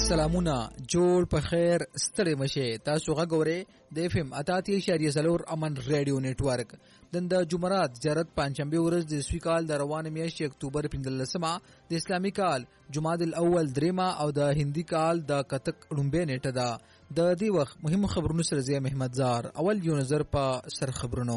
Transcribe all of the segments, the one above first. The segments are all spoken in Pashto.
سلامونه جوړ په خیر ستړي مشه تاسو غوړې د اف ام 88.0 امن ریډیو نتورک د جمعرات جرت پنځمبه ورځ د سویکال د روان میاشتې اکتوبر 15مه د اسلامي کال جمادی الاول دریمه او د هندي کال د کتک لومبه نیټه ده د دې وخت مهم خبرونو سره زی محمد زار اول یو نظر په سر خبرونو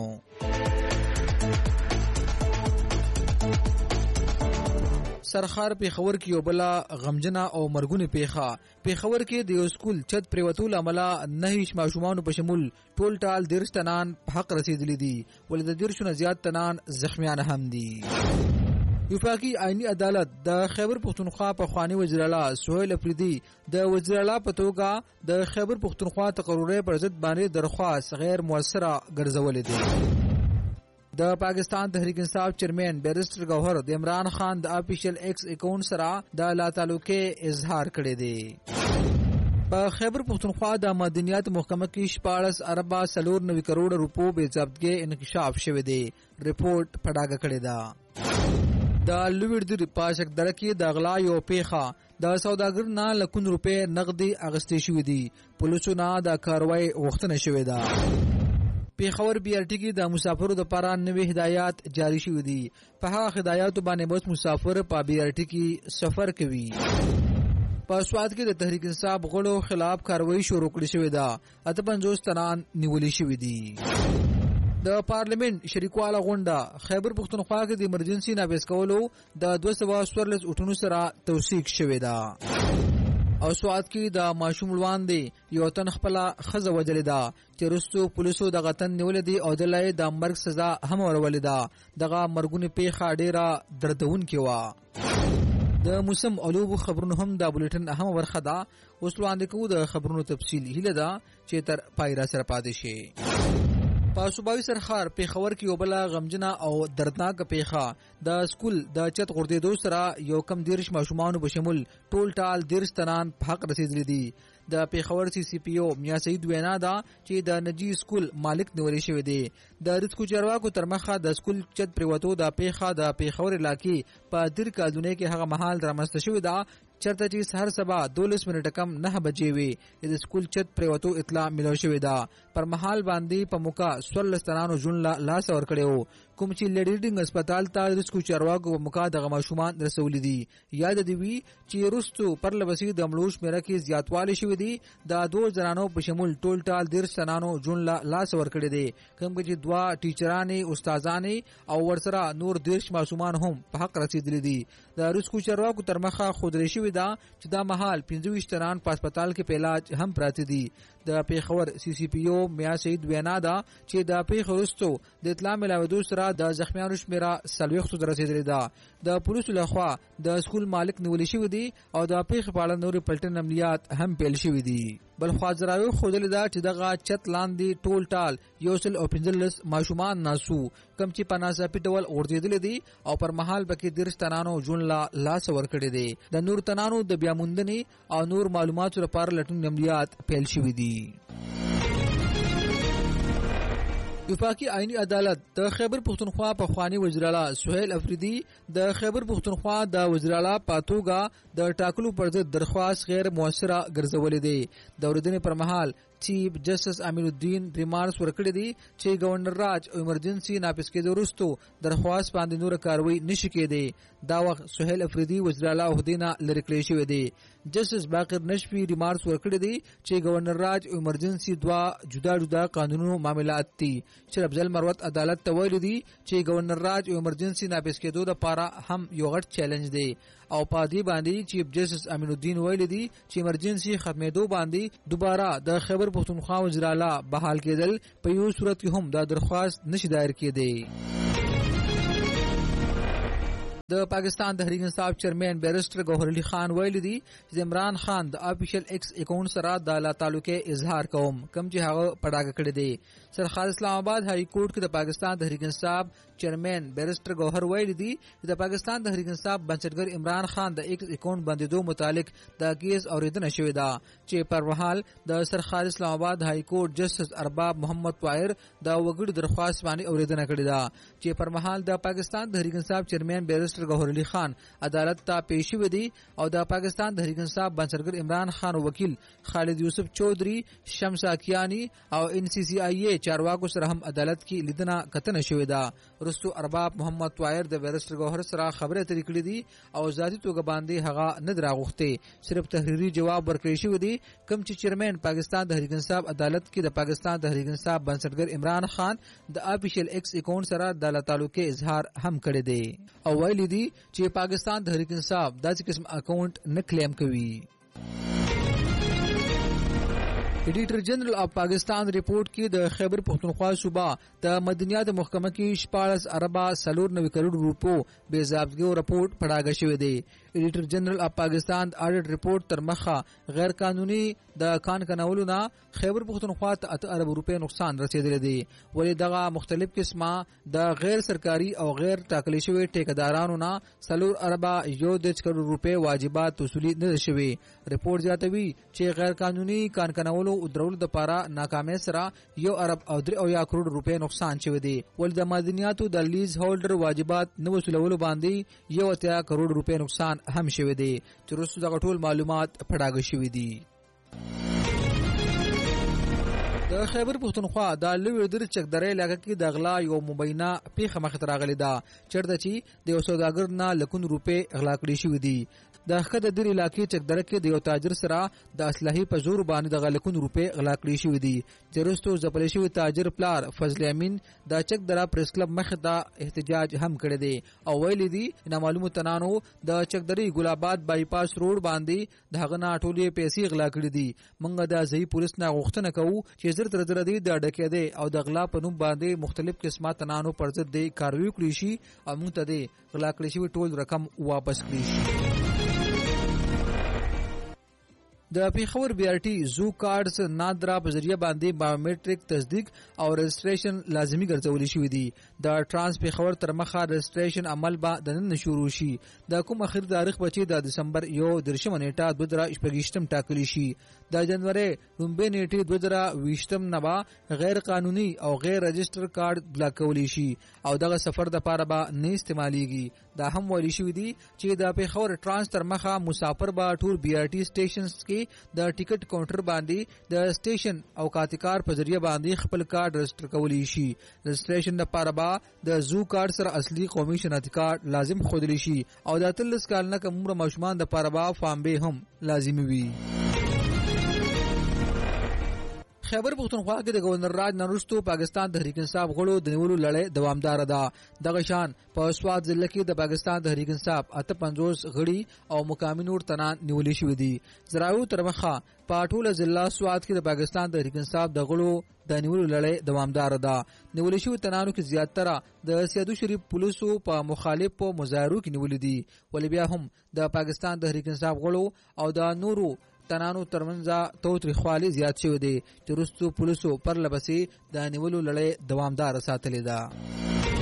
سرخار پیښور کې یو بل غمجنه او مرګونه پیښور کې د یو سکول چت پریوتول عمله نه هیڅ ماشومان په شمول ټول ټال درش تنان په حق رسیدلی دي ولې د درشونه زیات تنان زخمیان هم دي وفاقی آئینی عدالت د خیبر پختونخوا په خوانی وزیر اعلی سہیل افریدی د وزیر اعلی په توګه د خیبر پختونخوا تقرری پر ضد باندې درخواست غیر موثره ګرځولې دي د پاکستان تحریک انصاف چیئرمین بیرسټر گوهر د عمران خان د افیشل ایکس اکاؤنٹ سره د لا تعلقې اظهار کړی دی په خیبر پختونخوا د مدنیات محکمه کې 14 ارب 490 کروڑ روپو به ضبطګي انکشاف شوه دی رپورت پډاګه کړی دا د لویډ د پاشک درکې د اغلا یو پیخه د سوداګر نه لکون روپے نقدي اغستې شوې دي پولیسو نه د کاروای وختنه شوې ده پیښور بی آر ټی کې د مسافرو د لپاره نوې هدایات جاری شوې دي په هغه هدایاتو باندې بس مسافر په بی آر ټی کې سفر کوي په سواد کې د تحریک انصاف غړو خلاف کاروایی شروع کړې شوې ده اته 50 تنان نیولې شوې دي د پارلیمنت شریکواله غونډه خیبر پختونخوا کې د ایمرجنسي نافذ کولو د 214 اټونو سره توثیق شوې ده او سواد کې د ماشوم لواندې یو تن خپل خزه وجلې ده چې رستو پولیسو د غتن نیول دي او د لای د مرګ سزا هم ورولې ده دغه مرګونی پیښه ډیره دردون کې و د موسم علوب خبرونو هم د بولیټن اهم ورخه ده اوس وړاندې کوو د خبرونو تفصیل هله ده چې تر پایرا سره پاتې شي په صوبایي سرخار پیښور کې یو بل غمجنه او دردناک پیښه د سکول د چت غردیدو سره یو کم دیرش ماشومان په شمول ټول ټال دیرش تنان په حق رسیدلی دي د پیښور سی سی پی او میا سید وینا دا چې د نجی سکول مالک نیولې شوی دی د رسکو چرواکو ترمخه د سکول چت پریوتو د پیښه د پیښور علاقې په دیر کالونه کې هغه محل درمسته شوی دا چرته چې سحر سبا 12 منټه کم 9 بجې وي د سکول چت پریوتو اطلاع ملو شوی دا پر محل باندې په موقع 16 تنانو جون لاس ور کړو کوم چې لیډینګ هسپتال ته رسکو چرواکو په موقع د غماشومان رسول دي یاد دی وی چې رستو پر لوسی د ملوش میرا کې زیاتواله شوی دي د دوه جنانو په شمول ټول ټال 13 تنانو جون لاس ور کړی دي کوم چې دوا ټیچرانې استادانې او ورسره نور 13 ماشومان هم په حق رسیدلي دي د رسکو چرواکو ترمخه خودري شوی دا چې دا محل 25 تنان په هسپتال کې په علاج هم پراته دي د پیښور سی سی پی او میا سید وینا دا چې د پیښورستو د اطلاع ملاویدو سره د زخمیانو شمیره 40 رسیدلې ده د پولیسو لخوا د سکول مالک نیولې شوی دی او د پیښې په اړه نور پلټن عملیات هم پیل شوی دي بل خواځراوي خودلې ده چې دغه چت لاندې ټول ټال یوسل او پنځلس ماشومان ناسو کم چې پناسه پیټول اورځېدل دي او پر محل بکې درش تنانو جون لاس ور کړی دي د نور تنانو د بیاموندنې او نور معلوماتو لپاره لټون عملیات پیل شوی دي وفاقی آئینی عدالت د خیبر پختونخوا په خوانی وزیر اعلی سہیل افریدی د خیبر پختونخوا د وزیر اعلی پاتوګه د ټاکلو پر ضد درخواست غیر موثره ګرځولې دي د اوریدنې پر مهال چیف جسټس امین الدین ریمارکس ورکړي دي چې گورنر راج او ایمرجنسي نافذ کېدو وروسته درخواست باندې نور کاروي نشي کېدی دا وخت سہیل افریدی وزیر اعلی عہدینا لری کړی شوی دی جسټس باقر نشفی ریمارکس ورکړي دي چې گورنر راج او ایمرجنسي دوا جدا قانونو معاملات دي چې افضل مروت عدالت ته ویل دي چې گورنر راج او ایمرجنسي نافذ کېدو لپاره هم یو غټ چیلنج دی او پادی باندې چیف جسټس امین الدین ویل دي چې ایمرجنسي ختمېدو باندې دوباره د خیبر پختونخوا وزیر اعلی بحال کېدل په یو صورت کې هم دا درخواست نشي دایر کېدی د پاکستان تحریک انصاف چیئرمین بیرسټر گوهر علي خان ویل دي چې عمران خان د افیشل ایکس اکاؤنٹ سره د لا تعلقې اظهار کوم کم چې هغه پډاګه کړی دی سرخار اسلام آباد های کورټ کې د پاکستان تحریک انصاف چیئرمین بیرسټر گوهر ویل دي چې د پاکستان تحریک انصاف بنسټګر عمران خان د ایکس اکاؤنٹ بندیدو متعلق د کیس اوریدنه شوې ده چې پر وحال د سرخار اسلام آباد های کورټ جسټس ارباب محمد طاهر د وګړو درخواست باندې اوریدنه کړې ده چې پر مهال د پاکستان تحریک انصاف چیئرمین بیرسټر بیرسټر ګوهر علي خان عدالت ته پیش شوی دی او د پاکستان تحریک انصاف بنسټګر عمران خان وکیل خالد یوسف چودھری شمس اکیانی او ان سی سی آئی اے چارواکو سره هم عدالت کې لیدنه کتنه شوې ده. رستو ارباب محمد طاهر د بیرسټر ګوهر سره خبره اترې کړې دي او ذاتي توګه باندې هغه نه دراغوښتې، صرف تحریری جواب ورکړی شوی دی. کوم چې چیرمن پاکستان تحریک انصاف عدالت کې د پاکستان تحریک انصاف بنسټګر عمران خان د افیشل ایکس اکاؤنٹ سره د تعلق اظهار هم کړی دی او ویلي دي چې پاکستان تحریک انصاف داسې قسم اکاؤنٹ نه کلیم کوي. ایډیټر جنرال اف پاکستان ریپورٹ کې د خیبر پختونخوا صوبه د مدنیات محکمه کې 14 اربه 94 کروڑ روپو بے ضابطګۍ رپورټ پړاګه شوې دی. ایډیټر جنرال اف پاکستان اډیټ رپورټ تر مخه غیر قانوني د کان کناولو نه خیبر پختونخوا ته 8 ارب روپے نقصان رسیدلی دی. ولې دغه مختلف قسمه د غیر سرکاري او غیر ټاکلي شوی ټیکدارانو نه 4 اربه 1 کروڑ روپے واجبات وصولي نه شوي. رپورټ زیاتوي چې غیر قانوني کان کناولو او درول د پاره ناکامۍ سره 1 ارب او 3 کروڑ روپے نقصان شوی دی. ول د مدنیاتو د لیز هولډر واجبات نه وصولولو باندې 1 کروڑ روپے نقصان هم شوی دی چې وروسته دغه ټول معلومات پړاګه شوی دي. د خیبر پختونخوا د لوی در چکدرې علاقې کې د غلا یو مبینه پیښه مخ ته راغلې ده چېرته چې د یو سوداګر نه لکون روپے غلا کړي شوي دي. د خد در علاقې چکدره کې د یو تاجر سره د اصلاحي په زور باندې د غلکون روپے غلا کړي شوي دي. چېرستو ځپلې شوی تاجر پلار فضل امین د چکدره پریس کلب مخ ته احتجاج هم کړی دی او ویلي دي نامعلومو تنانو د چکدرې ګلاباد بایپاس روډ باندې د هغه نه ټولې پیسې غلا کړي دي. موږ د ځای پولیس نه غوښتنه کوو چې زر تر زر دی د ډکې دی او د غلا په نوم باندې مختلف قسمه تنانو پر ضد دی کاروي کړی شي او موږ ته دی غلا کړی شوی ټول رقم واپس کړی شي. د پیښور بی آر ټي زو کارډز نادرا په ذریعہ باندې بایومټریک تصدیق او رجسټریشن لازمی ګرځولې شوې دي. د ټرانس پیښور تر مخه رجسټریشن عمل به د نن شروع شي. د کوم اخر تاریخ بچي د دسمبر 1 نیټه 2025 ټاکلی شي. د جنوري 9 نیټه 2020 نه به غیر قانوني او غیر رجسټر کارت بلاک کولی شي او دغه سفر د پاره به نه استعماليږي. دا هم ویل شوی دی چې د پیښور ټرانس تر مخه مسافر به ټول بی آر ټي سټیشنز کې د ټیکټ کاونټر باندې د سټیشن او کاتکار په ذریعہ باندې خپل کارت رجسټر کولی شي. رجسټریشن لپاره به د زو کارت سره اصلي قومي شناختی کارت لازم خودلی شي او د 13 کال نه کم عمر ماشومان د لپاره به فارم به هم لازمي وي. خیبر پختونخوا کې د گورنر راج نرستو پاکستان تحریک انصاف غړو د نیولو لړۍ دوامدار ده. دغه شان په سوات ضلع کې د پاکستان تحریک انصاف 58 غړي او مقامي نور تنان نیولې شوې دي. زراعو تر مخه په ټوله ضلع سوات کې د پاکستان تحریک انصاف د غړو د نیولو لړۍ دوامدار ده. نیولې شوې تنانو کې زیاتره د سیادو شریف پولیسو په مخالفو مظاهرو کې نیولې دي. ولې بیا هم د پاکستان تحریک انصاف غړو او د نورو تنانو ترمنځ توتریخوالي زیات شوی دی چې وروستو پولیسو پر لپسې د نیولو لړۍ دوامدار ساتلې ده.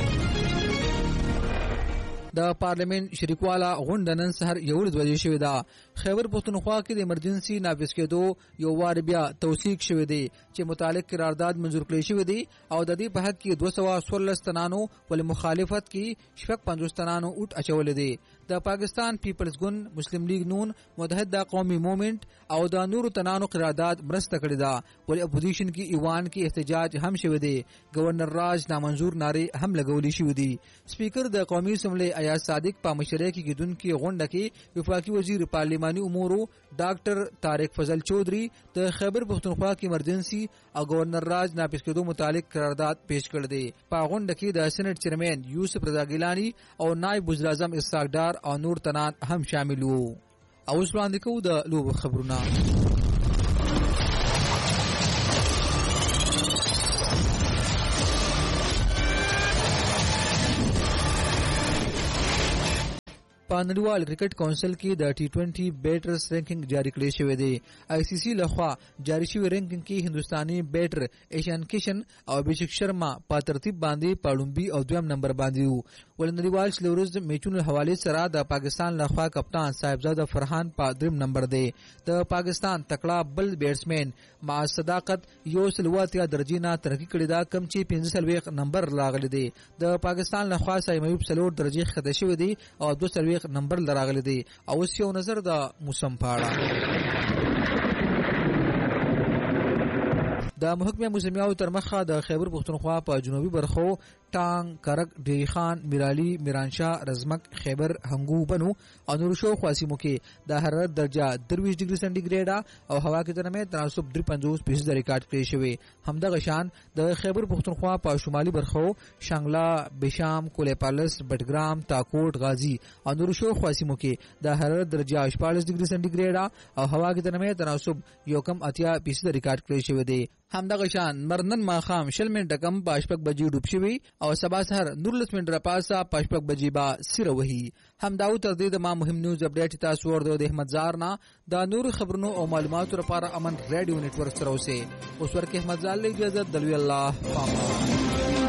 د پارلیمنت شریکواله غونډه نن سحر 11 بجې شوې ده. خیبر پختونخوا کې د ایمرجنسي نافذ کېدو یو وار بیا توثیق شوی دی چې متعلق قرارداد منظور کړی شوی دی او د دې په حق کې 216 تنانو ول مخالفت کې 50 تنانو اوټ اچول دي. د پاکستان پیپلز ګوند، مسلم لیگ نون، متحده قومي موومنټ او د نورو تنانو قرارداد مرسته کړې ده. ول اپوزیشن کې ایوان کې احتجاج هم شوی دی. گورنر راج نامنظور نارې هم لګولې شوې دي. سپیکر د قومي اسمبلی ایاز صادق په مشرۍ کې کېدونکې غونډه کې وفاقي وزیر پارلیماني امورو ډاکټر طارق فضل چودھری د خیبر پختونخوا کې ایمرجنسي او گورنر راج نافذ کېدو متعلق قرارداد پیش کړ دی. په غونډه کې د سېنات چیرمن یوسف رضا ګیلانی او نائب وزیر اعظم اسحاق ډار او نور تنان هم شامل وو. اوس وړاندې کوو د لوبو خبرونه. په نړیوال کرکټ کونسل کې د टी20 بیټرز رینکینګ جاری کړی شوی دی. ICC لخوا جاری شوی رینکینګ کې هندستاني بیټر ایشان کشن او ابھیشیک شرما په ترتیب باندې پړومبي او دویم نمبر باندې وو. ول نړیوال شلورز میچونو حواله سره د پاکستان لخوا کپتان صاحبزاده فرحان په دریم نمبر دی. د پاکستان تکړه بل بیټسمن مع صداقت یو سلواتیا درجه نه ترقی کړی دا کم چې 45 نمبر لاغلی دی. د پاکستان لخوا سایمایوب سلور درجه خطه شوی دی او 2 نمبر لراغلی دی. او یو نظر د موسم پاړه د محکمه موسمیاو تر مخه د خیبر پختونخوا په جنوبي برخو ټانګ، کرک، ډیری خان، میرالي، میرانشاه، رزمک، خیبر، هنګو، بنو او نور شو خاصیمو کې د حرارت درجه 23 ډیګري سنټیګریډ او هوا کې درمه تناسب 53% ریکارډ کړی شوی. همدغه شان د خیبر پختونخوا په شمالي برخو شانګلا، بشام، کولیپالس، بټګرام، تاکوټ، غازی او نور شو خاصیمو کې د حرارت درجه 44 ډیګري سنټیګریډ او هوا کې درمه تناسب 1.8% ریکارډ کړی شوی دی. همدغه شان مرنن ماخام شل منټه کم پاشپک بجې ډوب شوی او سبا سحر 19 منټه پاسه پاشپک بجې با سره وهي. همداو تر دې د ما مهم نیوز اپډیټ تاسو ورته د احمد زار نه د نور خبرونو او معلوماتو لپاره امن رادیو نتورک سره اوسه. اوس ورکه احمد زار له اجازه دلوي الله پاما.